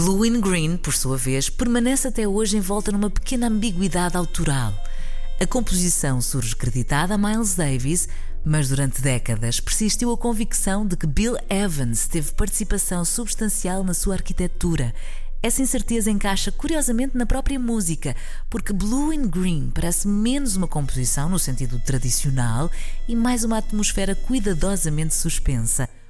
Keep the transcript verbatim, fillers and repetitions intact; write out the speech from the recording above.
Blue in Green, por sua vez, permanece até hoje envolta numa pequena ambiguidade autoral. A composição surge creditada a Miles Davis, mas durante décadas persistiu a convicção de que Bill Evans teve participação substancial na sua arquitetura. Essa incerteza encaixa curiosamente na própria música, porque Blue in Green parece menos uma composição no sentido tradicional e mais uma atmosfera cuidadosamente suspensa.